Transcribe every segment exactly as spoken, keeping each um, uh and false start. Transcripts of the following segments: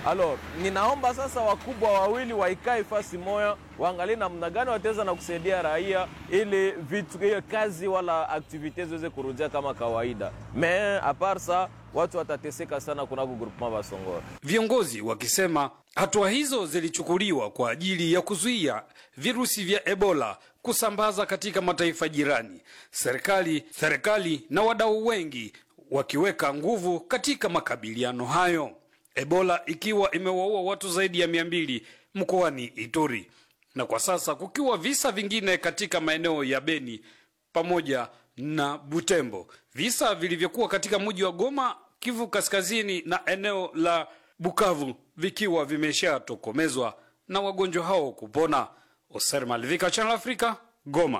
Alors, ninaomba sasa wakubwa wawili waikae fasi moja, waangalie namna gani wataweza na kusaidia raia ili vitu hiyo kazi wala activities ziweze kurudia kama kawaida. Mais à part ça, watu watateseka sana kunako groupement Basongora. Viongozi wakisema hatua hizo zilichukuliwa kwa ajili ya kuzuia virusi vya Ebola kusambaza katika mataifa jirani. Serikali, serikali na wadau wengi wakiweka nguvu katika makabiliano hayo. Ebola ikiwa imewaua watu zaidi ya mia mbili mkoani Ituri. Na kwa sasa kukiwa visa vingine katika maeneo ya Beni pamoja na Butembo. Visa vilivyokuwa katika mji wa Goma, Kivu Kaskazini na eneo la Bukavu vikiwa vimeshatokomezwa na wagonjwa hao kupona. Oser Malivika, Channel Africa, Goma.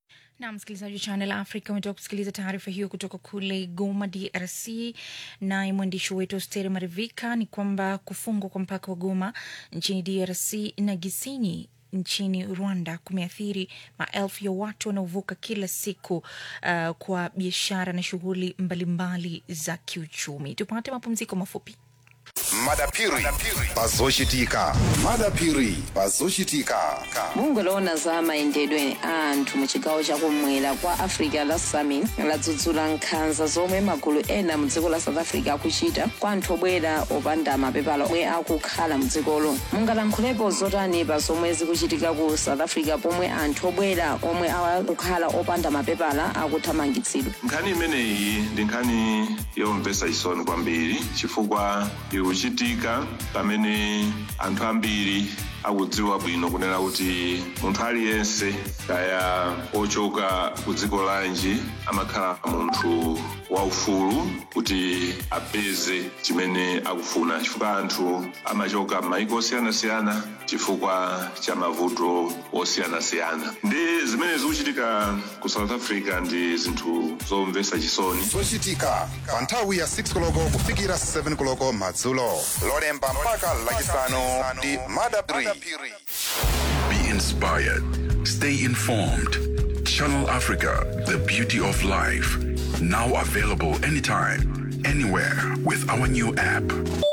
Na msikilizaji wa Channel Africa, umetoka kusikiliza taarifa hiyo kutoka kule Goma, D R C, na mwandishi wetu Osteri Marivika. Ni kwamba kufungwa kwa mpaka wa Goma nchini D R C na Gisenyi nchini Rwanda kumeathiri maelfu ya watu wanaovuka kila siku uh, kwa biashara na shughuli mbalimbali za kiuchumi. Tupate mapumziko mafupi. Madapiri Bazoshitika Madapiri Bazoshitika Mungu lona za maendedwe anthu muchigawo chakumwera kwa Africa la Summit la dzudzula nkhanza zomwe magulu ena mdziko la South Africa akuchita kwa anthu obwera opanda mapepala omwe akukhala mdzikolo. Mungalankhulepo zotani pa zomwe zikuchitika ku South Africa pomwe anthu obwera omwe akukhala opanda mapepala akuthamangitsidwa? Nkhani imeneyi ndi nkhani yomvetsa chisoni kwambiri chifukwa ikuchitika pamene anthu ambiri akudziwa bwino kunena kuti munthu aliyense kaya ochoka ku dziko lanji amakhala munthu waufulu kuti apeze chimene akufuna, chifukwa anthu amachoka m'mayiko osiyanasiyana chifukwa cha mavuto osiyanasiyana. Ndi zimene zikuchitika ku South Africa ndi zinthu zomvetsa chisoni. Zochitika pa nthawi ya six koloko kufikira seven koloko madzulo. Lolemba mpaka lachisanu ndi Madapiri. Be inspired. Stay informed. Channel Africa, the beauty of life. Now available anytime, anywhere with our new app.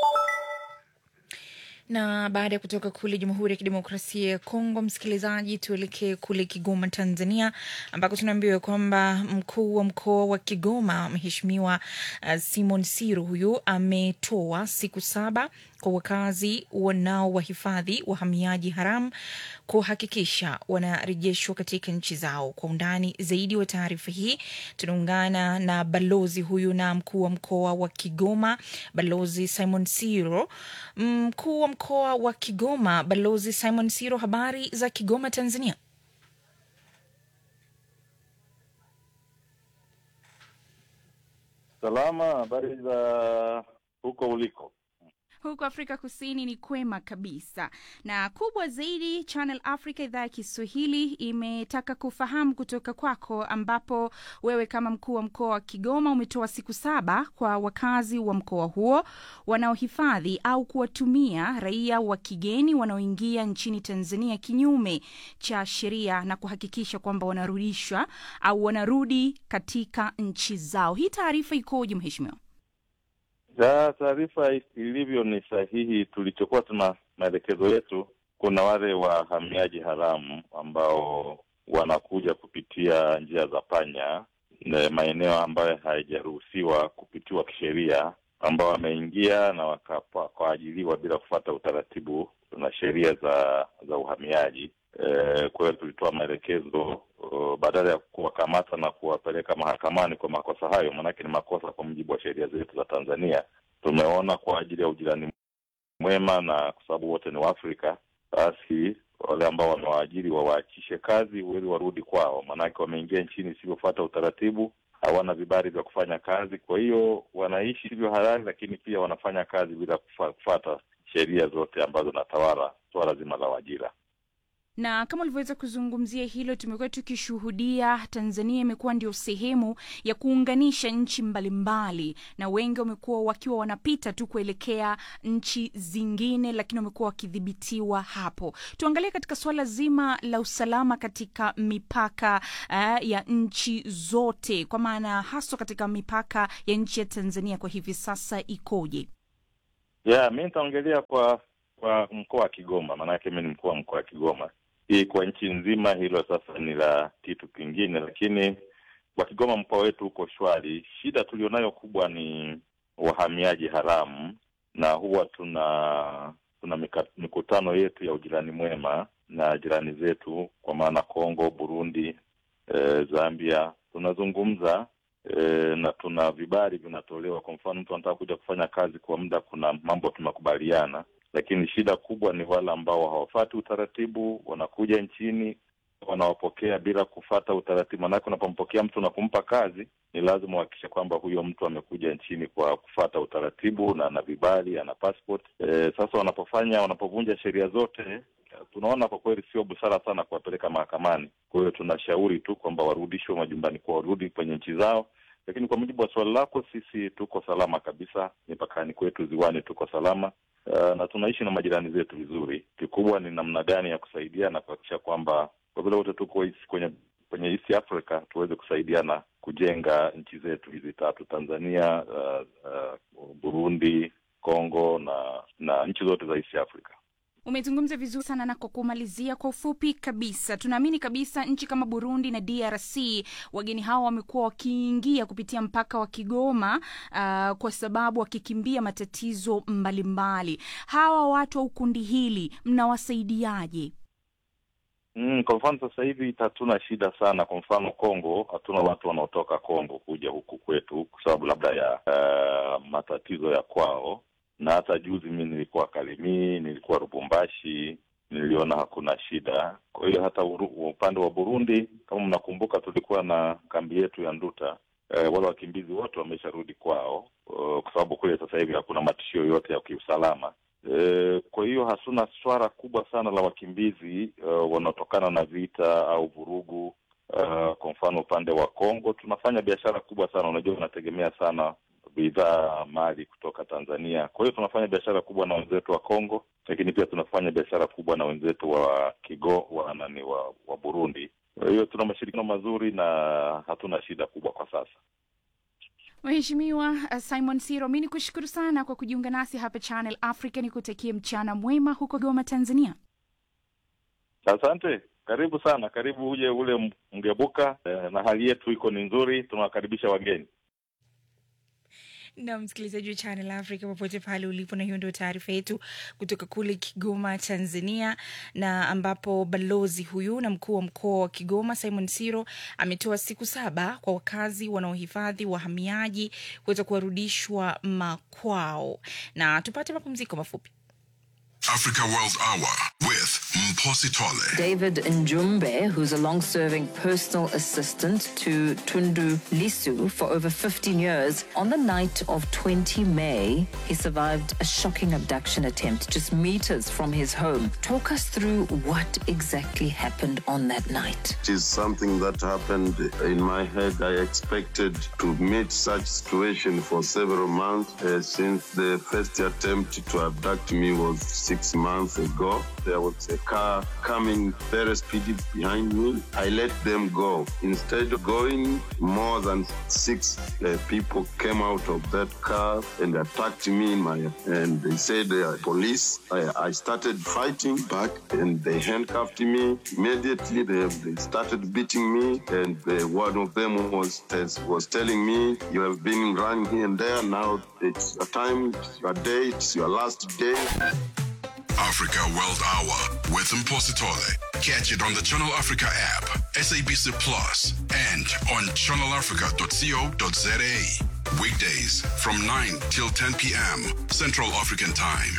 Na baada ya kutoka kule Jamhuri ya Kidemokrasia ya Kongo, msikilizaji, tuelekee kule Kigoma, Tanzania, ambako tunaambiwa kwamba mkuu wa mkoa wa Kigoma Mheshimiwa uh, Simon Siro huyu ametoa siku saba kwa wakazi wanao wahifadhi wahamiaji haramu kuhakikisha wanarejeshwa katika nchi zao. Kwa undani zaidi wa taarifa hii tunaungana na balozi huyu na mkuu wa mkoa wa Kigoma, Balozi Simon Siro. Mkuu wa mkoa wa Kigoma, Balozi Simon Siro, habari za Kigoma, Tanzania? Salama, habari za huko uliko? Huko Afrika Kusini ni kwema kabisa. Na kubwa zaidi, Channel Africa idhaa ya Kiswahili imetaka kufahamu kutoka kwako, ambapo wewe kama mkuu wa mkoa wa Kigoma umetoa siku saba kwa wakazi wa mkoa huo wanaohifadhi au kuwatumia raia wa kigeni wanaoingia nchini Tanzania kinyume cha sheria na kuhakikisha kwamba wanarudishwa au wanarudi katika nchi zao. Hii taarifa ikoje, mheshimiwa? Ja, taarifa ilivyo ni sahihi. Tulichokuwa tuna maelekezo yetu, kuna wale wahamiaji haramu ambao wanakuja kupitia njia za panya na maeneo ambayo haijaruhusiwa kupitiwa kisheria, ambao wameingia na wakaajiliwa bila kufuata utaratibu na sheria za za uhamiaji. E, kwa hiyo tulitoa maelekezo uh, badala ya kuwakamata na kuwapeleka mahakamani kwa makosa hayo, manake ni makosa kwa mujibu wa sheria zetu za Tanzania. Tumeona kwa ajili ya ujirani mwema na kwa sababu wote ni Waafrika, basi wale ambao wamewaajiri wawaachishe kazi ili warudi kwao, manake wameingia nchini sivyofuata utaratibu, hawana vibali vya kufanya kazi. Kwa hiyo wanaishi sivyo halali, lakini pia wanafanya kazi bila kufuata sheria zote ambazo natawala swala zima la ajira. Na kama ulivyoweza kuzungumzia hilo, tumekuwa tukishuhudia Tanzania imekuwa ndio sehemu ya kuunganisha nchi mbalimbali, na wengi wamekuwa wakiwa wanapita tu kuelekea nchi zingine, lakini wamekuwa wakidhibitiwa hapo. Tuangalie katika swala zima la usalama katika mipaka uh, ya nchi zote, kwa maana hasa katika mipaka ya nchi ya Tanzania kwa hivi sasa ikoje? Yeah, mimi nitaongelea kwa kwa mkoa wa Kigoma, maana yake mimi ni mkuu wa mkoa wa Kigoma. Hii kwa nchi nzima hilo sasa ni la kitu kingine, lakini kwa Kigoma mkoa wetu uko shwari. Shida tulionayo kubwa ni wahamiaji haramu, na huwa tuna tuna mikutano yetu ya ujirani mwema na jirani zetu, kwa maana Kongo, Burundi, e, Zambia. Tunazungumza e, na tuna vibali vinatolewa. Kwa mfano mtu anataka kuja kufanya kazi kwa muda, kuna mambo tunakubaliana, lakini shida kubwa ni wale ambao hawafuati utaratibu, wanakuja nchini wanawapokea bila kufata utaratibu. Maana unapompokea mtu na kumpa kazi, ni lazima uhakikishe kwamba huyo mtu amekuja nchini kwa kufata utaratibu na ana vibali, ana passport. E, sasa wanapofanya wanapovunja sheria zote, tunaona kwa kweli sio busara sana kuwapeleka mahakamani. Kwa hiyo tunashauri tu kwamba warudishwe majumbani kwa warudi kwenye nchi zao. Lakini kwa mujibu wa swali lako, sisi tuko salama kabisa, mipakani kwetu, ziwani tuko salama. Uh, na tunaishi na majirani zetu vizuri. Kikubwa ni namna gani ya kusaidia na kuhakikisha kwamba kwa vile wote tuko kwenye kwenye East Africa tuweze kusaidiana kujenga nchi zetu hizi tatu, Tanzania, uh, uh, Burundi, Kongo na na nchi zote za East Africa. Umezungumza vizuri sana, na kwa kumalizia kwa ufupi kabisa, tunaamini kabisa nchi kama Burundi na D R C, wageni hao wamekuwa wakiingia kupitia mpaka wa Kigoma uh, kwa sababu wakikimbia matatizo mbalimbali. Hawa watu au kundi hili mnawasaidiaje? Mm, kwa mfano sasa hivi hatuna shida sana. Kwa mfano Kongo, hatuna watu wanaotoka Kongo kuja huku kwetu kwa sababu labda ya uh, matatizo ya kwao. Na hata juzi mimi nilikuwa Kalemi, nilikuwa Lubumbashi, niliona hakuna shida. Kwa hiyo hata upande wa Burundi, kama mnakumbuka, tulikuwa na kambi yetu ya Nduta. E, wale wakimbizi wote wamesharudi kwao, uh, kwa sababu kule sasa hivi hakuna matishio yote ya kiusalama. E, kwa hiyo hasuna swala kubwa sana la wakimbizi uh, wanaotokana na vita au vurugu. Uh, kwa mfano upande wa Kongo tunafanya biashara kubwa sana, unajua unategemea sana bidhaa mali kutoka Tanzania. Kwa hiyo tunafanya biashara kubwa na wenzetu wa Kongo, lakini pia tunafanya biashara kubwa na wenzetu wa Kigo wa nani wa, wa Burundi. Kwa hiyo tuna mashirikiano mazuri na hatuna shida kubwa kwa sasa. Mheshimiwa uh, Simon Siro, mimi nikushukuru sana kwa kujiunga nasi hapa Channel Africa. Nikutakie mchana mwema huko Goma, Tanzania. Asante. Karibu sana, karibu uje ule Mgebuka, eh, na hali yetu iko ni nzuri, tunawakaribisha wageni. Na msikilizaji wa Channel Africa popote pale ulipo, na hiyo ndio taarifa yetu kutoka kule Kigoma, Tanzania, na ambapo balozi huyu na mkuu wa mkoa wa Kigoma Simon Siro ametoa siku saba kwa wakazi wanaohifadhi wahamiaji kuweza kuwarudishwa makwao. Na tupate mapumziko mafupi. Africa World Hour with Mposi Tole. David Njumbe, who's a long-serving personal assistant to Tundu Lisu for over fifteen years, on the night of twentieth of May, he survived a shocking abduction attempt just meters from his home. Talk us through what exactly happened on that night. It is something that happened in my head. I expected to meet such situation for several months uh, since the first attempt to abduct me was six months ago. There was a car coming very speedy behind me. I let them go. Instead of going, more than six uh, people came out of that car and attacked me in my, and they said they are police. I, I started fighting back and they handcuffed me. Immediately they, they started beating me, and uh, one of them was was telling me, you have been running here and there, now it's your time, it's your day, it's your last day. Africa World Hour with Mposi Tole. Catch it on the Channel Africa app, S A B C Plus, and on channel africa dot co dot za. Weekdays from nine till ten p.m. Central African Time.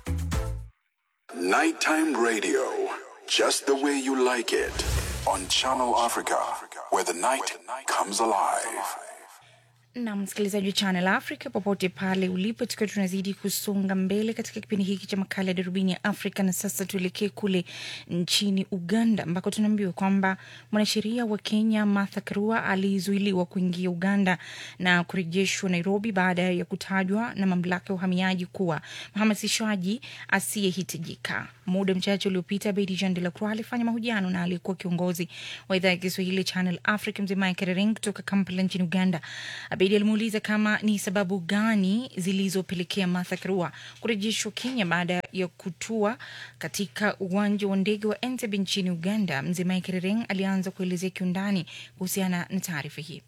Nighttime radio, just the way you like it. On Channel Africa, where the night comes alive. Na msikilizaji wa Channel Africa popote pale ulipo, tukiwa tunazidi kusonga mbele katika kipindi hiki cha makala ya Darubini ya Afrika. Na sasa tuelekee kule nchini Uganda, ambako tunaambiwa kwamba mwanasheria wa Kenya Martha Karua alizuiliwa kuingia Uganda na kurejeshwa Nairobi baada ya kutajwa na mamlaka ya uhamiaji kuwa mhamasishaji asiyehitajika. Muda mchache uliopita, Bedi Jean de la Croix alifanya mahojiano na aliyekuwa kiongozi wa idhaa ya Kiswahili Channel Africa Mzee Mike Rering kutoka Kampala nchini Uganda. Abedi alimuuliza kama ni sababu gani zilizopelekea Martha Karua kurejeshwa Kenya baada ya kutua katika uwanja wa ndege wa Entebbe nchini Uganda. Mzee Mike Rereng alianza kuelezea kiundani kuhusiana na taarifa hii.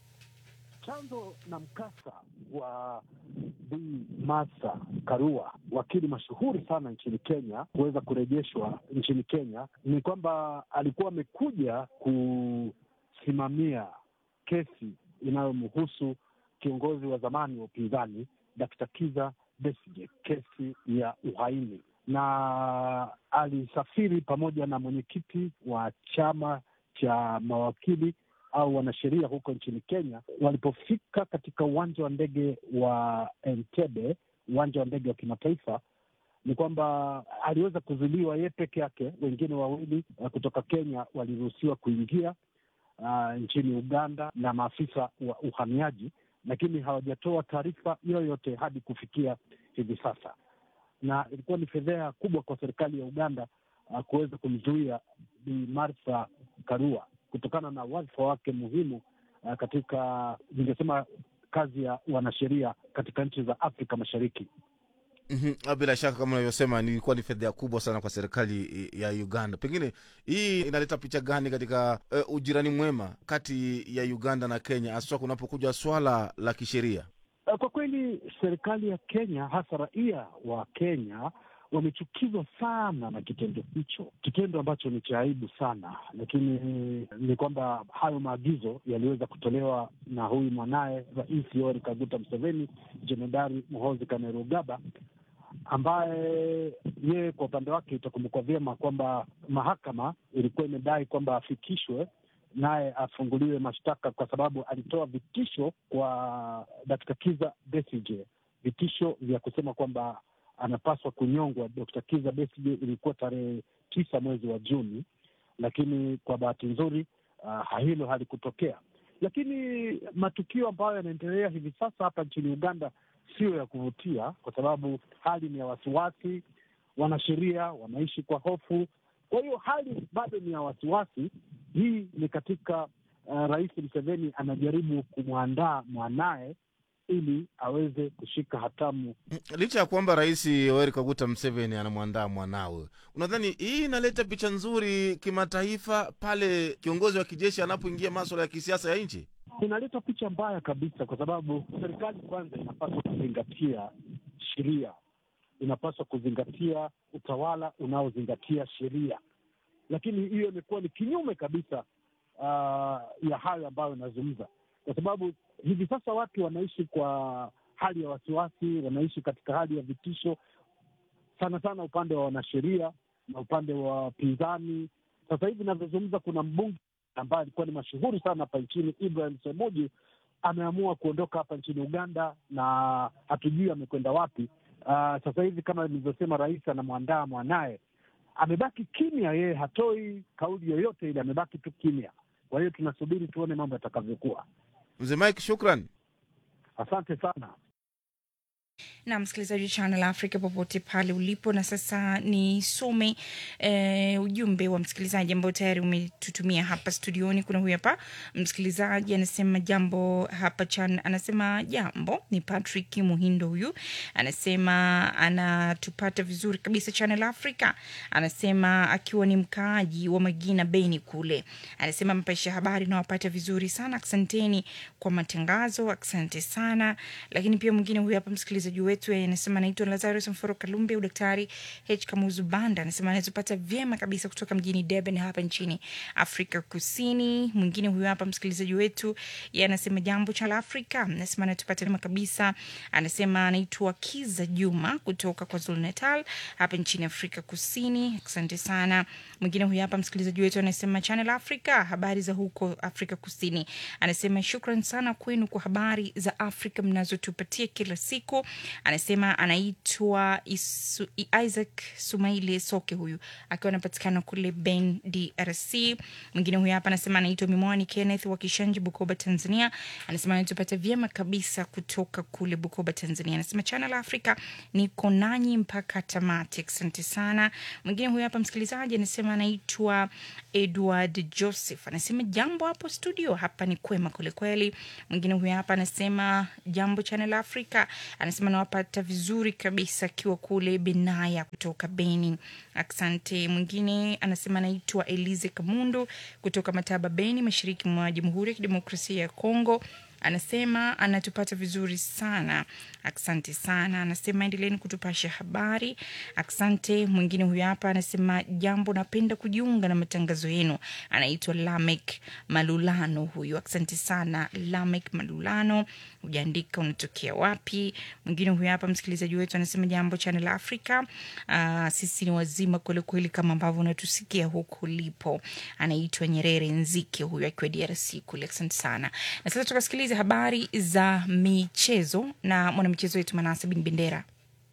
Chanzo na mkasa wa Bi Martha Karua, wakili mashuhuri sana nchini Kenya, kuweza kurejeshwa nchini Kenya ni kwamba alikuwa amekuja kusimamia kesi inayomhusu kiongozi wa zamani wa upinzani Daktari Kizza Besigye, kesi ya uhaini, na alisafiri pamoja na mwenyekiti wa chama cha mawakili au wanasheria huko nchini Kenya. Walipofika katika uwanja wa ndege wa Entebbe, uwanja wa ndege wa kimataifa, ni kwamba aliweza kuzuiliwa yeye peke yake. Wengine wawili uh, kutoka Kenya waliruhusiwa kuingia uh, nchini Uganda na maafisa wa uhamiaji, lakini hawajatoa taarifa yoyote hadi kufikia hivi sasa. Na ilikuwa ni fedheha kubwa kwa serikali ya Uganda uh, kuweza kumzuia Bi Martha Karua kutokana na wadhifa wake muhimu uh, katika, ningesema, kazi ya wanasheria katika nchi za Afrika Mashariki. Mm-hmm. Bila shaka kama unavyosema, nilikuwa ni fedha kubwa sana kwa serikali ya Uganda. Pengine hii inaleta picha gani katika uh, ujirani mwema kati ya Uganda na Kenya, hasa kunapokuja swala la kisheria? Uh, kwa kweli serikali ya Kenya, hasa raia wa Kenya, wamechukizwa sana na kitendo hicho, kitendo ambacho ni cha aibu sana. Lakini ni kwamba hayo maagizo yaliweza kutolewa na huyu mwanaye Rais Yoweri Kaguta Museveni, Jenerali Muhoozi Kainerugaba, ambaye yeye kwa upande wake itakumbukwa vyema kwamba mahakama ilikuwa imedai kwamba afikishwe naye afunguliwe mashtaka kwa sababu alitoa vitisho kwa Daktari Kizza Besigye, vitisho vya kusema kwamba anapaswa kunyongwa. Daktari Kizza Besigye ilikuwa tarehe tisa mwezi wa Juni, lakini kwa bahati nzuri uh, hilo halikutokea. Lakini matukio ambayo yanaendelea hivi sasa hapa nchini Uganda sio ya kuvutia, kwa sababu hali ni ya wasiwasi, wanasheria wanaishi kwa hofu. Kwa hiyo hali bado ni ya wasiwasi. Hii ni katika uh, Rais Museveni anajaribu kumwandaa mwanaye ili aweze kushika hatamu. Licha ya kwamba Rais Yoweri Kaguta Museveni anamwandaa mwanawe, unadhani hii inaleta picha nzuri kimataifa pale kiongozi wa kijeshi anapoingia masuala ya kisiasa ya nchi? Inaleta picha mbaya kabisa, kwa sababu serikali kwanza inapaswa kuzingatia sheria, inapaswa kuzingatia utawala unaozingatia sheria, lakini hiyo imekuwa ni kinyume kabisa uh, ya hayo ambayo inazungumza, kwa sababu hivi sasa watu wanaishi kwa hali ya wasiwasi, wanaishi katika hali ya vitisho, sana sana upande wa wanasheria na upande wa pinzani. Sasa hivi ninavyozungumza, kuna mbunge ambaye alikuwa ni mashuhuri sana hapa nchini, Ibrahim Semuju, ameamua kuondoka hapa nchini Uganda na hatujui amekwenda wapi. Uh, sasa hivi kama nilivyosema, rais anamwandaa mwanaye, amebaki kimya, yeye hatoi kauli yoyote ile, amebaki tu kimya. Kwa hiyo tunasubiri tuone mambo yatakavyokuwa. Mzee Mike, shukran. Asante sana. Na msikilizaji Channel Africa popote pale ulipo, na sasa ni some eh, ujumbe wa msikilizaji ambao tayari umetutumia hapa studioni. Kuna huyu hapa msikilizaji anasema jambo hapa chan, anasema jambo, ni Patrick Muhindo huyu, anasema anatupata vizuri kabisa Channel Africa, anasema akiwa ni mkaaji wa Magina Beni kule, anasema mpasha habari na wapata vizuri sana, asanteni kwa matangazo, asante sana. Lakini pia mwingine huyu hapa msikilizaji wetu anasema anaitwa Lazarus Mforo Kalumbe, udaktari H Kamuzu Banda, anasema anatupata vyema kabisa kutoka mjini Durban hapa nchini Afrika Kusini. Mwingine huyu hapa msikilizaji wetu yeye anasema jambo Channel Africa, anasema anatupata vyema kabisa, anasema anaitwa Kiza Juma kutoka kwa Zulu Natal hapa nchini Afrika Kusini, asante sana. Mwingine huyu hapa msikilizaji wetu anasema Channel Africa, habari za huko Afrika Kusini, anasema shukrani sana kwenu kwa habari za Afrika mnazotupatia kila siku, Anasema anaitwa Isu, Isaac Sumaili Soke, huyu akiwa anapatikana kule Ben D R C. Mwingine huyu hapa anasema anaitwa Mimwani Kenneth wa Kishanji, Bukoba, Tanzania. Anasema anatupata vyema kabisa kutoka kule Bukoba, Tanzania. Anasema Channel Africa niko nanyi mpaka tamati. Asante sana. Mwingine huyu hapa msikilizaji anasema anaitwa Edward Joseph. Anasema jambo hapo studio, hapa ni kwema kule kweli. Mwingine huyu hapa anasema jambo Channel Africa. Anasema nawapata vizuri kabisa akiwa kule Benaya kutoka Beni. Asante. Mwingine anasema anaitwa Elize Kamundo kutoka Mataba, Beni, mashariki mwa Jamhuri ya Kidemokrasia ya Kongo. Anasema anatupata vizuri sana. Asante sana. Anasema endeleeni kutupasha habari. Asante. Mwingine huyu hapa anasema jambo, napenda kujiunga na matangazo yenu. Anaitwa Lamek Malulano huyu. Asante sana Lamek Malulano. Hujaandika unatokea wapi. Mwingine huyu hapa msikilizaji wetu anasema jambo Channel Africa. Uh, sisi ni wazima kweli kweli kama ambavyo unatusikia huko lipo. Anaitwa Nyerere Nzike huyu akiwa D R C kule. Asante sana. Na sasa tukasikiliza habari za michezo na mwanamichezo wetu Manase Bin Bendera.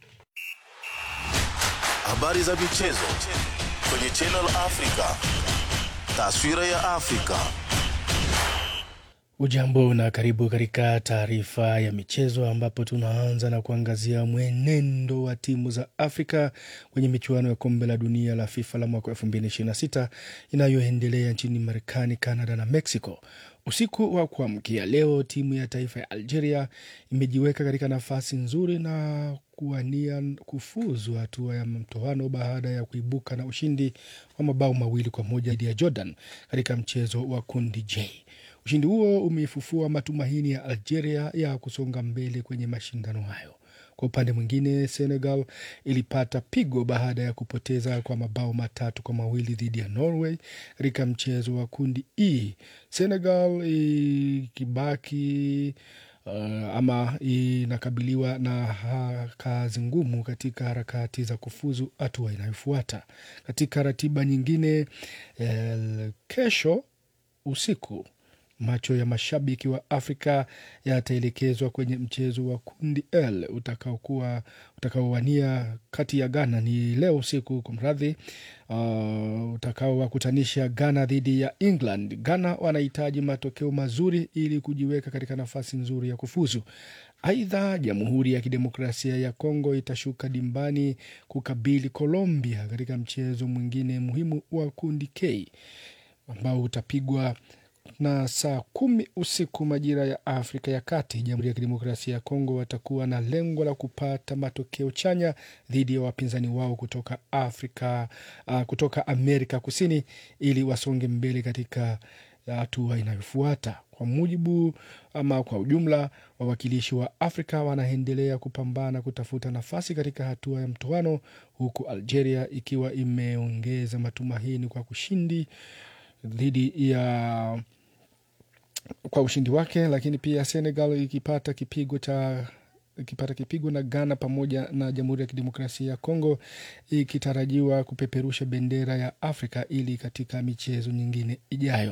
Habari za michezo kwenye Channel Africa. Taswira ya Afrika. Ujambo na karibu katika taarifa ya michezo, ambapo tunaanza na kuangazia mwenendo wa timu za Afrika kwenye michuano ya kombe la dunia la FIFA la mwaka elfu mbili ishirini na sita inayoendelea nchini Marekani, Canada na Mexico. Usiku wa kuamkia leo, timu ya taifa ya Algeria imejiweka katika nafasi nzuri na kuwania kufuzu hatua ya mtoano baada ya kuibuka na ushindi wa mabao mawili kwa moja dhidi ya Jordan katika mchezo wa kundi J. Ushindi huo umeifufua matumaini ya Algeria ya kusonga mbele kwenye mashindano hayo. Kwa upande mwingine, Senegal ilipata pigo baada ya kupoteza kwa mabao matatu kwa mawili dhidi ya Norway katika mchezo wa kundi E. Senegal ikibaki uh, ama inakabiliwa na kazi ngumu katika harakati za kufuzu hatua inayofuata. Katika ratiba nyingine, el, kesho usiku macho ya mashabiki wa Afrika yataelekezwa kwenye mchezo wa kundi L utakaokuwa utakaowania kati ya Ghana ni leo usiku kumradhi uh, utakaowakutanisha Ghana dhidi ya England. Ghana wanahitaji matokeo mazuri ili kujiweka katika nafasi nzuri ya kufuzu. Aidha, Jamhuri ya Kidemokrasia ya Kongo itashuka dimbani kukabili Colombia katika mchezo mwingine muhimu wa kundi K ambao utapigwa na saa kumi usiku majira ya Afrika ya Kati. Jamhuri ya Kidemokrasia ya Kongo watakuwa na lengo la kupata matokeo chanya dhidi ya wapinzani wao kutoka Afrika uh, kutoka Amerika Kusini ili wasonge mbele katika hatua inayofuata. Kwa mujibu ama kwa ujumla, wawakilishi wa Afrika wanaendelea kupambana kutafuta nafasi katika hatua ya mtoano, huku Algeria ikiwa imeongeza matumaini kwa kushindi dhidi ya kwa ushindi wake, lakini pia Senegal ikipata kipigo cha ikipata kipigo na Ghana pamoja na Jamhuri ya Kidemokrasia ya Kongo ikitarajiwa kupeperusha bendera ya Afrika ili katika michezo nyingine ijayo.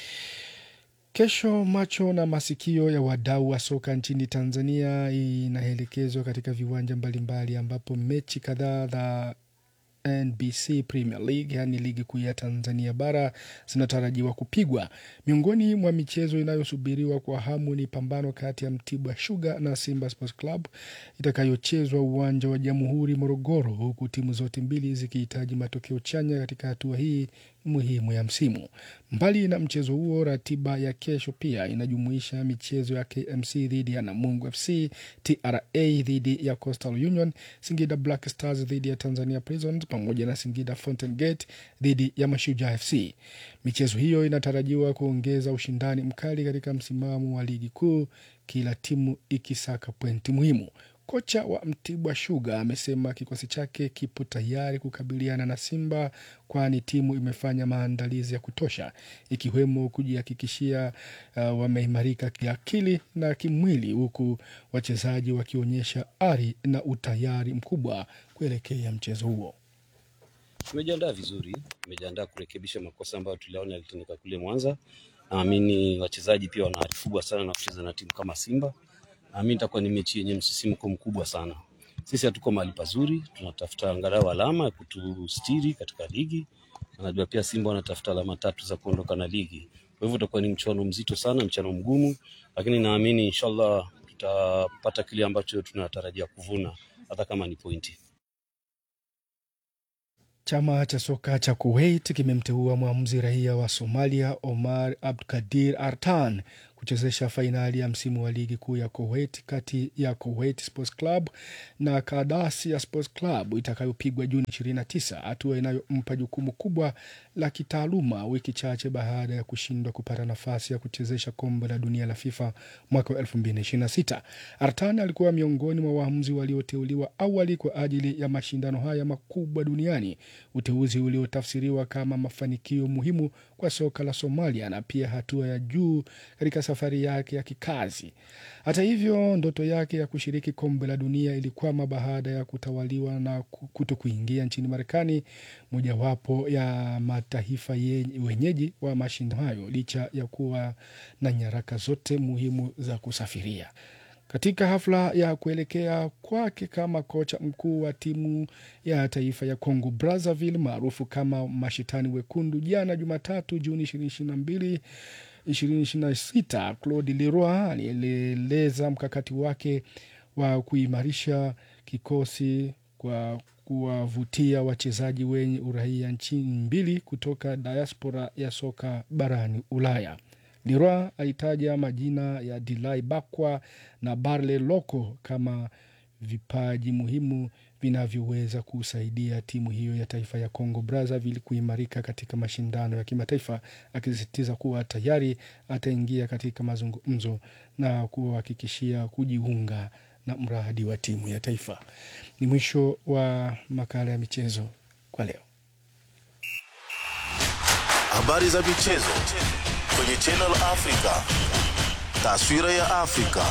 Kesho macho na masikio ya wadau wa soka nchini Tanzania inaelekezwa katika viwanja mbalimbali, ambapo mechi kadhaa za N B C Premier League, yani ligi kuu ya Tanzania bara, zinatarajiwa kupigwa. Miongoni mwa michezo inayosubiriwa kwa hamu ni pambano kati ya Mtibwa Sugar na Simba Sports Club itakayochezwa uwanja wa Jamhuri Morogoro, huku timu zote mbili zikihitaji matokeo chanya katika hatua hii muhimu ya msimu. Mbali na mchezo huo, ratiba ya kesho pia inajumuisha michezo ya K M C dhidi ya Namungo F C, T R A dhidi ya Coastal Union, Singida Black Stars dhidi ya Tanzania Prisons pamoja na Singida Fountain Gate dhidi ya Mashujaa F C. Michezo hiyo inatarajiwa kuongeza ushindani mkali katika msimamo wa ligi kuu, kila timu ikisaka pointi muhimu. Kocha wa Mtibwa Sugar amesema kikosi chake kipo tayari kukabiliana na Simba, kwani timu imefanya maandalizi ya kutosha, ikiwemo kujihakikishia uh, wameimarika kiakili na kimwili, huku wachezaji wakionyesha ari na utayari mkubwa kuelekea mchezo huo. Tumejiandaa vizuri, tumejiandaa kurekebisha makosa ambayo tuliona yalitendeka kule Mwanza. Naamini wachezaji pia wana ari kubwa sana na kucheza na timu kama Simba. Mimi itakuwa ni mechi yenye msisimko mkubwa sana. Sisi hatuko mahali pazuri, tunatafuta angalau alama ya kutustiri katika ligi. Najua pia Simba wanatafuta alama tatu za kuondoka na ligi. Kwa hivyo utakuwa ni mchuano mzito sana, mchuano mgumu, lakini naamini inshallah tutapata kile ambacho tunatarajia kuvuna hata kama ni pointi. Chama cha soka cha Kuwait kimemteua mwamuzi raia wa Somalia Omar Abdulkadir Artan kuchezesha fainali ya msimu wa ligi kuu ya Kuwait kati ya Kuwait Sports Club na Qadassia Sports Club itakayopigwa Juni ishirini na tisa, hatua inayompa jukumu kubwa la kitaaluma wiki chache baada ya kushindwa kupata nafasi ya kuchezesha kombe la dunia la FIFA mwaka wa elfu mbili ishirini na sita. Artan alikuwa miongoni mwa waamuzi walioteuliwa awali kwa ajili ya mashindano haya makubwa duniani, uteuzi uliotafsiriwa kama mafanikio muhimu kwa soka la Somalia na pia hatua ya juu katika safari yake ya kikazi. Hata hivyo, ndoto yake ya kushiriki kombe la dunia ilikwama baada ya kutawaliwa na kutokuingia nchini Marekani, mojawapo ya mataifa wenyeji wa mashindano hayo, licha ya kuwa na nyaraka zote muhimu za kusafiria. Katika hafla ya kuelekea kwake kama kocha mkuu wa timu ya taifa ya Congo Brazzaville maarufu kama Mashitani Wekundu jana Jumatatu Juni ishirini ishirini na mbili ishirini ishirini na sita, Claude Leroy alieleza mkakati wake wa kuimarisha kikosi kwa kuwavutia wachezaji wenye uraia nchini mbili kutoka diaspora ya soka barani Ulaya. Leroy alitaja majina ya Dilai Bakwa na Barle Loko kama vipaji muhimu vinavyoweza kusaidia timu hiyo ya taifa ya Congo Brazzaville kuimarika katika mashindano ya kimataifa, akisisitiza kuwa tayari ataingia katika mazungumzo na kuhakikishia kujiunga na mradi wa timu ya taifa. Ni mwisho wa makala ya michezo kwa leo. Habari za michezo kwenye Channel Africa. Taswira ya Afrika.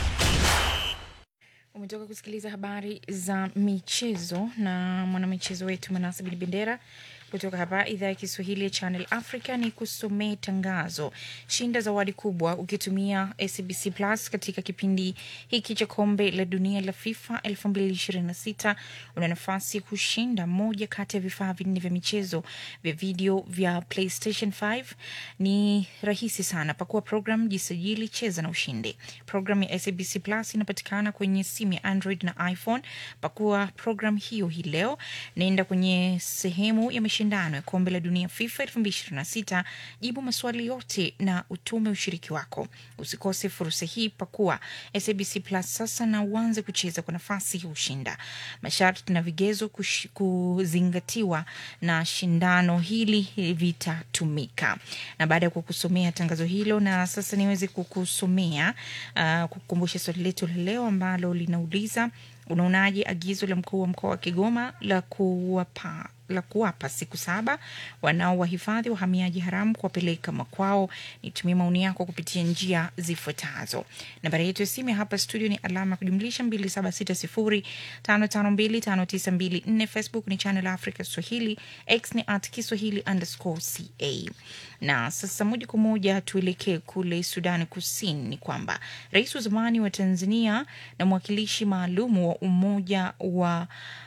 Umetoka kusikiliza habari za michezo na mwanamichezo wetu Manase Bin Bendera kutoka hapa idhaa ya Kiswahili ya Channel Africa. Ni kusomea tangazo. Shinda zawadi kubwa ukitumia S A B C Plus katika kipindi hiki cha kombe la dunia la FIFA elfu mbili ishirini na sita. Una nafasi kushinda moja kati ya vifaa vinne vya michezo vya video vya PlayStation five. Ni rahisi sana. Pakua program, jisajili, cheza na ushinde. Program ya S A B C Plus inapatikana kwenye simu ya Android na iPhone. Pakua program hiyo hii leo. Nenda kwenye sehemu ya mashindano ya kombe la dunia FIFA elfu mbili ishirini na sita, jibu maswali yote na utume ushiriki wako. Usikose fursa hii, pakua S A B C Plus sasa na uanze kucheza kwa nafasi ya ushinda. Masharti na vigezo kush, kuzingatiwa na shindano hili vitatumika. Na baada ya kukusomea tangazo hilo, na sasa niweze kukusomea uh, kukumbusha swali letu leo ambalo linauliza, unaonaje agizo la mkuu wa mkoa wa Kigoma la kuwapa la kuwapa siku saba wanaowahifadhi wahamiaji haramu kuwapeleka makwao? Nitumie maoni yako kupitia njia zifuatazo. Nambari yetu ya simu hapa studio ni alama kujumlisha mbili saba sita sifuri tano tano mbili tano tisa mbili nne. Facebook ni Channel Africa Swahili, X ni at Kiswahili underscore ca. Na sasa moja kwa moja tuelekee kule Sudan Kusini. Ni kwamba rais wa zamani wa Tanzania na mwakilishi maalumu wa Umoja wa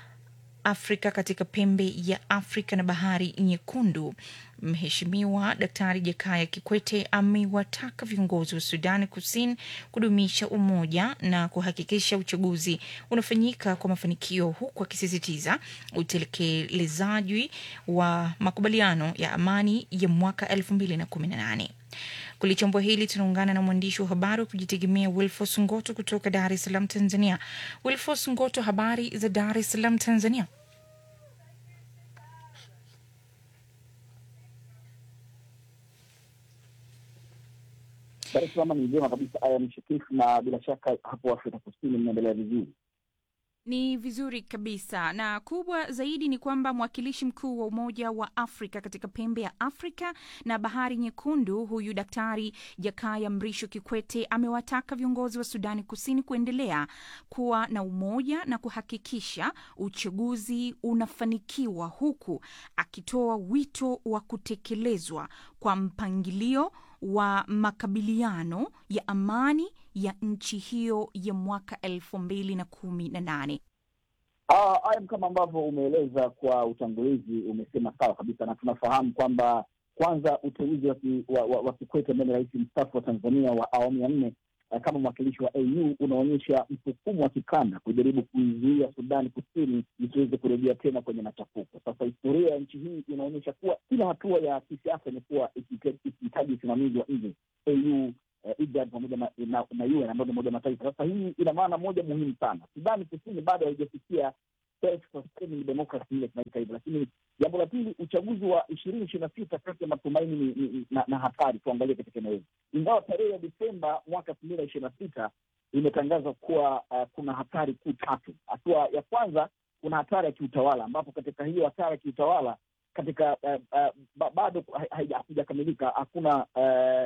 Afrika katika pembe ya Afrika na Bahari Nyekundu, Mheshimiwa Daktari Jakaya Kikwete amewataka viongozi wa Sudan Kusini kudumisha umoja na kuhakikisha uchaguzi unafanyika kwa mafanikio, huku akisisitiza utekelezaji wa makubaliano ya amani ya mwaka elfu mbili na kumi na nane. Kulichambua hili tunaungana na mwandishi wa habari wa kujitegemea Wilfos Ngoto kutoka Dar es Salaam, Tanzania. Wilfos Ngoto, habari za Dar es Salaam, Tanzania? Dar es Salaam ni njema kabisa, aya ni shikifu, na bila shaka hapo Afrika Kusini mnaendelea vizuri. Ni vizuri kabisa, na kubwa zaidi ni kwamba mwakilishi mkuu wa Umoja wa Afrika katika pembe ya Afrika na Bahari Nyekundu, huyu Daktari Jakaya Mrisho Kikwete, amewataka viongozi wa Sudani Kusini kuendelea kuwa na umoja na kuhakikisha uchaguzi unafanikiwa, huku akitoa wito wa kutekelezwa kwa mpangilio wa makabiliano ya amani ya nchi hiyo ya mwaka elfu mbili na kumi na nane. Haya, uh, kama ambavyo umeeleza kwa utangulizi, umesema sawa kabisa, na tunafahamu kwamba kwanza uteuzi wa, wa, wa, wa Kikwete ambaye ni rais mstaafu wa Tanzania wa awamu ya nne uh, kama mwakilishi wa A U unaonyesha msukumo wa kikanda kujaribu kuizuia Sudani Kusini isiweze kurejea tena kwenye machafuko. Sasa historia ya nchi hii inaonyesha kuwa kila hatua ya kisiasa imekuwa ikihitaji usimamizi wa nje, A U, Uh, I G A D pamoja na, na, na U N ambayo ni Umoja wa Mataifa. Sasa hii ina maana moja muhimu sana. Sudani Kusini bado haijafikia self-sustaining democracy ile tunaita hivyo. Lakini jambo la pili, uchaguzi wa ishirini ishirini na sita kati ya matumaini ni, ni, na, na hatari tuangalie katika eneo hili. Ingawa tarehe ya Desemba mwaka elfu mbili na ishirini na sita imetangazwa kuwa uh, kuna hatari kuu tatu. Hatua ya kwanza, kuna hatari ya kiutawala, ambapo katika hiyo hatari ya kiutawala katika uh, uh, bado haijakamilika, hakuna uh,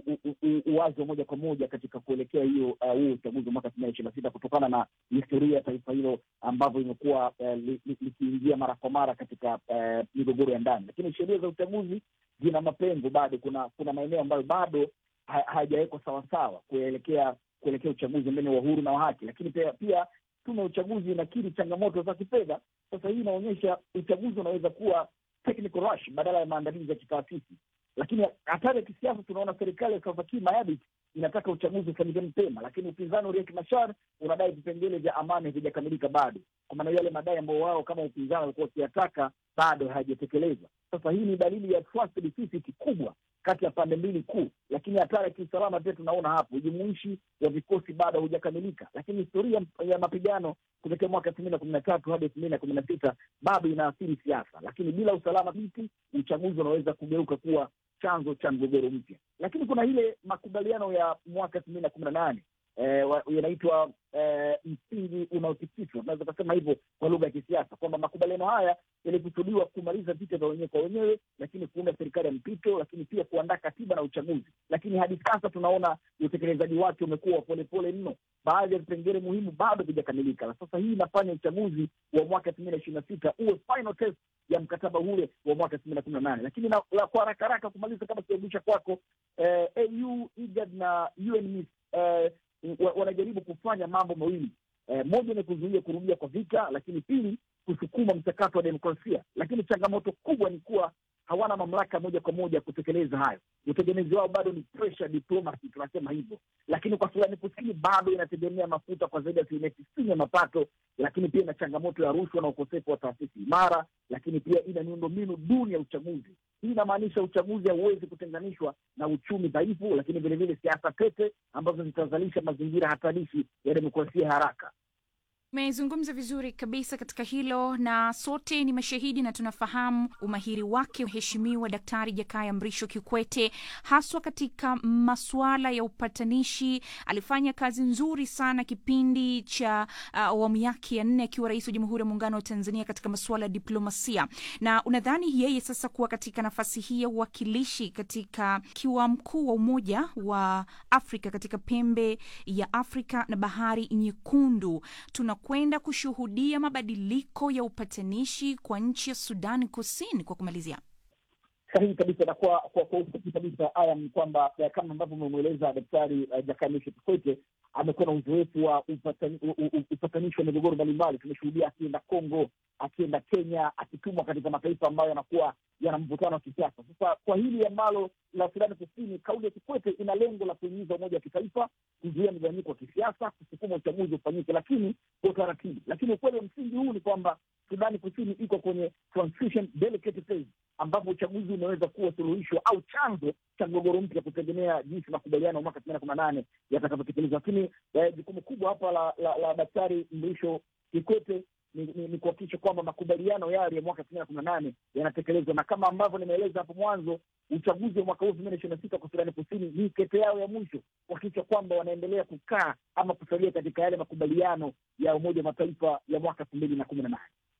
uwazi wa moja kwa moja katika kuelekea hiyo huo uh, uchaguzi wa mwaka elfu mbili na ishirini na sita kutokana na historia ya taifa hilo ambavyo imekuwa uh, likiingia li, mara kwa mara katika uh, migogoro ya ndani. Lakini sheria za uchaguzi zina mapengo bado. Kuna kuna maeneo ambayo bado hayajawekwa sawa sawa kuelekea kuelekea uchaguzi ambao ni wa huru na wa haki. Lakini pia, pia tume ya uchaguzi inakiri changamoto za kifedha. Sasa hii inaonyesha uchaguzi unaweza kuwa technical rush badala ya maandalizi ya kitaasisi. Lakini hatari ya kisiasa, tunaona serikali ya Salva Kiir Mayardit inataka uchaguzi ufanyike mapema, lakini upinzani wa Riek Machar unadai vipengele vya amani havijakamilika bado. Kwa maana yale madai ambao wao kama upinzani walikuwa wakiyataka bado hayajatekelezwa. Sasa hii ni dalili ya trust deficit kubwa kati ya pande mbili kuu. Lakini hatari ya kiusalama pia tunaona hapo, ujumuishi wa vikosi bado hujakamilika. Lakini historia ya mapigano kutoka mwaka elfu mbili na kumi na tatu hadi elfu mbili na kumi na sita bado inaathiri siasa. Lakini bila usalama thabiti, uchaguzi unaweza kugeuka kuwa chanzo cha mgogoro mpya. Lakini kuna ile makubaliano ya mwaka elfu mbili na kumi na nane eh, yanaitwa eh, msingi unaotikiswa, tunaweza kusema hivyo kwa lugha ya kisiasa, kwamba makubaliano haya yalikusudiwa kumaliza vita vya wenyewe kwa wenyewe, lakini kuunda serikali ya mpito, lakini pia kuandaa katiba na uchaguzi. Lakini hadi sasa tunaona utekelezaji wake umekuwa polepole mno. Baadhi ya vipengele muhimu bado havijakamilika. Sasa hii inafanya uchaguzi wa mwaka elfu mbili na ishirini na sita uwe final test ya mkataba ule wa mwaka elfu mbili na kumi na nane. Lakini na, la, kwa haraka haraka kumaliza kama kiogusha kwako, eh, A U, I G A D na U N M I S eh, wanajaribu kufanya mambo mawili. Eh, moja ni kuzuia kurudia kwa vita, lakini pili kusukuma mchakato wa demokrasia. Lakini changamoto kubwa ni kuwa hawana mamlaka moja kwa moja kutekeleza hayo. Utegemezi wao bado ni pressure diplomacy, tunasema hivyo. Lakini kwa Sudani Kusini bado inategemea mafuta kwa zaidi ya asilimia tisini ya mapato, lakini pia ina changamoto ya rushwa na ukosefu wa taasisi imara, lakini pia ina miundombinu duni ya uchaguzi. Hii inamaanisha uchaguzi hauwezi kutenganishwa na uchumi dhaifu, lakini vile vile siasa tete ambazo zitazalisha mazingira hatarishi ya demokrasia haraka. Umezungumza vizuri kabisa katika hilo, na sote ni mashahidi na tunafahamu umahiri wake Mheshimiwa Daktari Jakaya Mrisho Kikwete, haswa katika masuala ya upatanishi. Alifanya kazi nzuri sana kipindi cha awamu uh, yake ya nne akiwa rais wa Jamhuri ya Muungano wa Tanzania katika masuala ya diplomasia. Na unadhani yeye sasa kuwa katika nafasi hii ya uwakilishi katika kiwa mkuu wa Umoja wa Afrika katika pembe ya Afrika na Bahari Nyekundu, tuna kwenda kushuhudia mabadiliko ya upatanishi kwa nchi ya Sudan Kusini? Kwa kumalizia, sahihi kabisa, na kwa kwa, kwa ufupi kabisa aya ni kwamba kama ambavyo umemweleza Daktari uh, Jakaya Mrisho Kikwete amekuwa na uzoefu wa upatani, upatanishi wa migogoro mbalimbali. Tumeshuhudia akienda Kongo, akienda Kenya, akitumwa katika mataifa ambayo yanakuwa yana mvutano wa kisiasa. Sasa kwa hili ambalo la Sudani Kusini, kauli ya Kikwete ina lengo la kuhimiza umoja wa kitaifa, kuzuia mgawanyiko wa kisiasa, kusukuma uchaguzi ufanyike, lakini kwa utaratibu. Lakini ukweli wa msingi huu ni kwamba Sudani Kusini iko kwenye transition delicate phase, ambapo uchaguzi unaweza kuwa suluhisho au chanzo cha mgogoro mpya, kutegemea jinsi makubaliano mwaka elfu mbili na kumi na nane yatakavyotekelezwa. Lakini jukumu kubwa hapa la, la, la Daktari Mrisho Kikwete ni, ni, ni kuhakikisha kwamba makubaliano yale ya mwaka elfu mbili na kumi na nane yanatekelezwa, na kama ambavyo nimeeleza hapo mwanzo, uchaguzi wa mwaka huu elfu mbili na ishirini na sita kwa Sudani Kusini ni kete yao ya mwisho kuhakikisha kwamba wanaendelea kukaa ama kusalia katika yale makubaliano ya Umoja wa Mataifa ya mwaka elfu mbili na kumi na nane.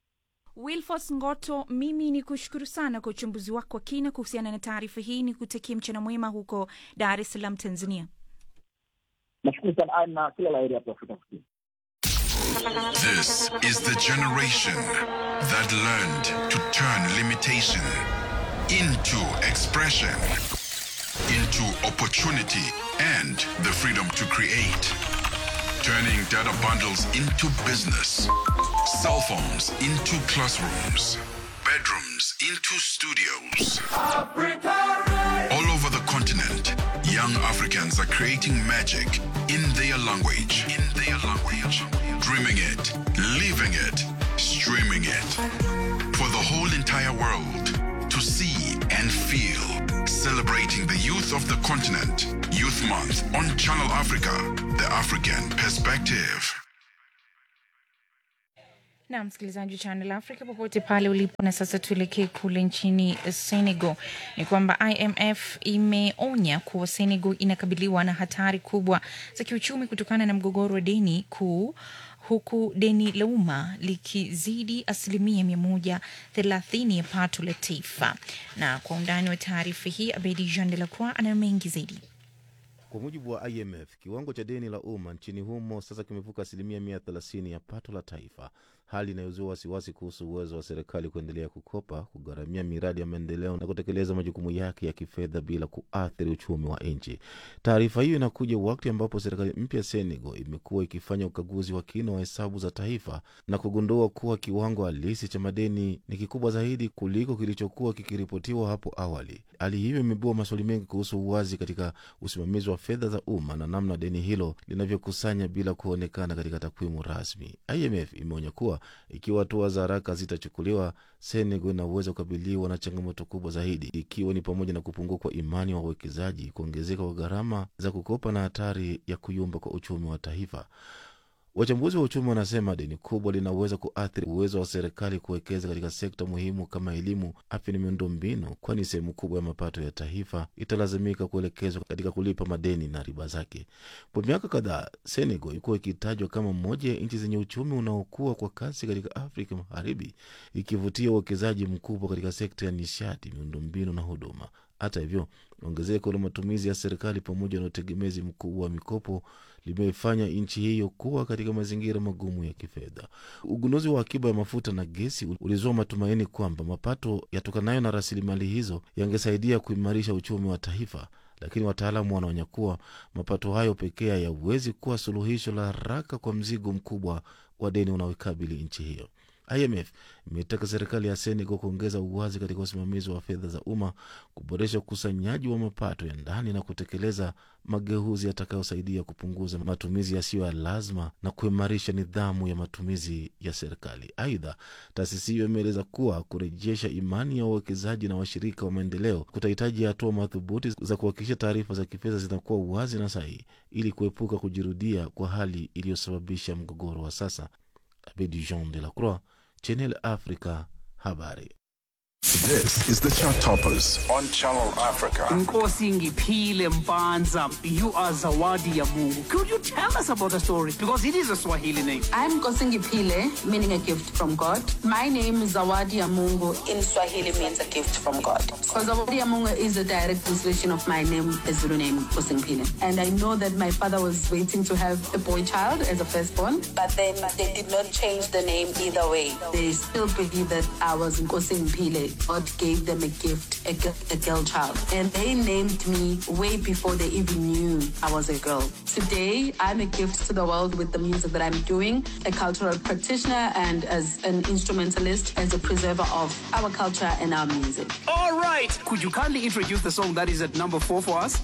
Wilfos Ngoto, mimi ni kushukuru sana kwa uchambuzi wako wa kina kuhusiana na taarifa hii. Ni kutakia mchana mwema huko Dar es Salaam, Tanzania. Nashukuru sana na kila la heri hapo Afrika Kusini. This is the generation that learned to turn limitation into expression, into opportunity and the freedom to create. Turning data bundles into business, cell phones into classrooms, bedrooms into studios. All over the continent, young Africans are creating magic in their language. In their language. Dreaming it, living it, streaming it. For the whole entire world to see and feel. Celebrating the youth of the continent. Youth Month on Channel Africa, the African perspective. Na msikilizaji Channel Africa popote pale ulipo, na sasa tuelekee kule nchini Senegal. Ni kwamba I M F imeonya kuwa Senegal inakabiliwa na hatari kubwa za kiuchumi kutokana na mgogoro wa deni kuu, huku deni la umma likizidi asilimia mia moja thelathini ya pato la taifa. Na kwa undani wa taarifa hii, Abedi Jean de la Croix ana mengi zaidi. Kwa mujibu wa I M F, kiwango cha deni la umma nchini humo sasa kimevuka asilimia mia thelathini ya pato la taifa, hali inayozua wasiwasi kuhusu uwezo wa serikali kuendelea kukopa, kugharamia miradi ya maendeleo na kutekeleza majukumu yake ya kifedha bila kuathiri uchumi wa nchi. Taarifa hiyo inakuja wakati ambapo serikali mpya Senegal imekuwa ikifanya ukaguzi wa kina wa hesabu za taifa na kugundua kuwa kiwango halisi cha madeni ni kikubwa zaidi kuliko kilichokuwa kikiripotiwa hapo awali. Hali hiyo imebua maswali mengi kuhusu uwazi katika usimamizi wa fedha za umma na namna deni hilo linavyokusanya bila kuonekana katika takwimu rasmi. I M F imeonya kuwa ikiwa hatua za haraka zitachukuliwa, Senegal inaweza kukabiliwa na changamoto kubwa zaidi, ikiwa ni pamoja na kupungua kwa imani wa wawekezaji, kuongezeka kwa gharama za kukopa na hatari ya kuyumba kwa uchumi wa taifa. Wachambuzi wa uchumi wanasema deni kubwa linaweza kuathiri uwezo wa serikali kuwekeza katika sekta muhimu kama elimu, afya na miundombinu, kwani sehemu kubwa ya mapato ya taifa italazimika kuelekezwa katika kulipa madeni na riba zake. Kwa miaka kadhaa, Senegal ilikuwa ikitajwa kama moja ya nchi zenye uchumi unaokua kwa kasi katika Afrika Magharibi, ikivutia uwekezaji mkubwa katika sekta ya nishati, miundombinu na huduma. Hata hivyo, ongezeko la matumizi ya serikali pamoja na utegemezi mkubwa wa mikopo limeifanya nchi hiyo kuwa katika mazingira magumu ya kifedha. Ugunduzi wa akiba ya mafuta na gesi ulizua matumaini kwamba mapato yatokanayo na rasilimali hizo yangesaidia kuimarisha uchumi wa taifa, lakini wataalamu wanaonya kuwa mapato hayo pekee hayawezi kuwa suluhisho la haraka kwa mzigo mkubwa wa deni unaoikabili nchi hiyo. I M F imetaka serikali ya Senegal kuongeza uwazi katika usimamizi wa fedha za umma, kuboresha ukusanyaji wa mapato ya ndani na kutekeleza mageuzi yatakayosaidia kupunguza matumizi yasiyo ya lazima na kuimarisha nidhamu ya matumizi ya serikali. Aidha, taasisi hiyo imeeleza kuwa kurejesha imani ya wawekezaji na washirika wa maendeleo kutahitaji hatua madhubuti za kuhakikisha taarifa za kifedha zinakuwa wazi na sahihi ili kuepuka kujirudia kwa hali iliyosababisha mgogoro wa sasa. Abedi Jean de la Croix, Channel Africa, habari. This is the Chart Toppers on Channel Africa. Nkosi Ngiphile Mpanza, you are Zawadi ya Mungu. Could you tell us about the story? Because it is a Swahili name. I'm Nkosi Ngiphile, meaning a gift from God. My name is Zawadi ya Mungu. In Swahili means a gift from God. So Zawadi ya Mungu is a direct translation of my name, a Zulu name, Nkosi Ngiphile. And I know that my father was waiting to have a boy child as a firstborn, but then they did not change the name either way. They still believe that I was Nkosi Ngiphile. God gave them a gift, a, a girl child. And they named me way before they even knew I was a girl. Today, I'm a gift to the world with the music that I'm doing, a cultural practitioner and as an instrumentalist, as a preserver of our culture and our music. All right. Could you kindly introduce the song that is at number four for us?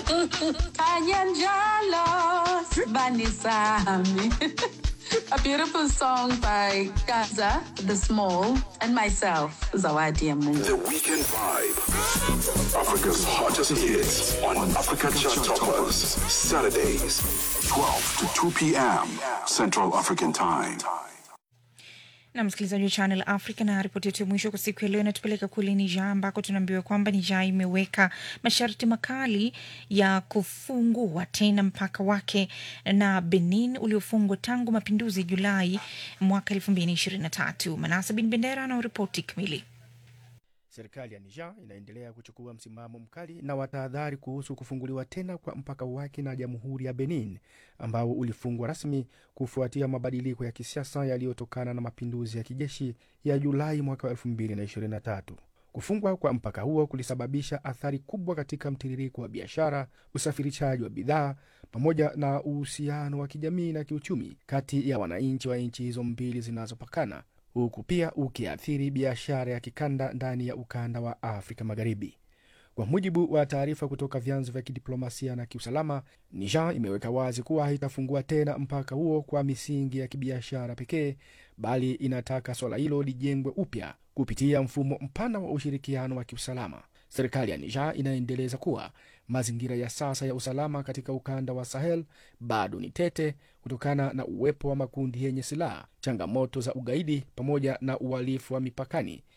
A beautiful song by Gaza, The Small, and myself, Zawadi ya Mungu. The Weekend Vibe. Africa's hottest hits on Africa Chart Toppers. Saturdays, twelve to two p.m. Central African Time. Na msikilizaji wa Channel Africa, na ripoti yetu ya mwisho kwa siku ya leo inatupeleka kule Niger, ambako tunaambiwa kwamba Niger imeweka masharti makali ya kufungua tena mpaka wake na Benin uliofungwa tangu mapinduzi Julai mwaka elfu mbili ishirini na tatu. Manasa bin Bendera na ripoti kamili. Serikali ya Niger inaendelea kuchukua msimamo mkali na watahadhari kuhusu kufunguliwa tena kwa mpaka wake na Jamhuri ya Benin, ambao ulifungwa rasmi kufuatia mabadiliko ya kisiasa yaliyotokana na mapinduzi ya kijeshi ya Julai mwaka elfu mbili ishirini na tatu. Kufungwa kwa mpaka huo kulisababisha athari kubwa katika mtiririko wa biashara, usafirishaji wa bidhaa, pamoja na uhusiano wa kijamii na kiuchumi kati ya wananchi wa nchi hizo mbili zinazopakana, huku pia ukiathiri biashara ya kikanda ndani ya ukanda wa Afrika Magharibi. Kwa mujibu wa taarifa kutoka vyanzo vya kidiplomasia na kiusalama, Niger imeweka wazi kuwa haitafungua tena mpaka huo kwa misingi ya kibiashara pekee, bali inataka swala hilo lijengwe upya kupitia mfumo mpana wa ushirikiano wa kiusalama. Serikali ya Niger inaendeleza kuwa mazingira ya sasa ya usalama katika ukanda wa Sahel bado ni tete kutokana na uwepo wa makundi yenye silaha, changamoto za ugaidi pamoja na uhalifu wa mipakani,